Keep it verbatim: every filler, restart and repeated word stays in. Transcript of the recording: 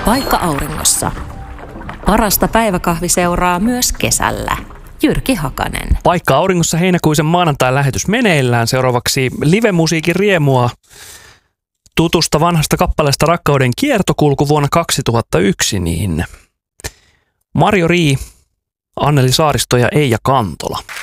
Paikka auringossa. Parasta päiväkahviseuraa myös kesällä. Jyrki Hakanen. Paikka auringossa heinäkuisen maanantain lähetys meneillään. Seuraavaksi live-musiikin riemua tutusta vanhasta kappaleesta Rakkauden kiertokulku vuonna kaksituhattayksi. Niin Marjo Rii, Anneli Saaristo ja Eija Kantola.